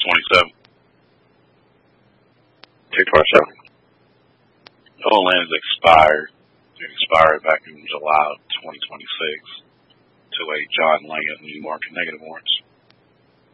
27. 227. The whole land is expired. It expired back in July of 2026 to a John Langham New Market negative warrants.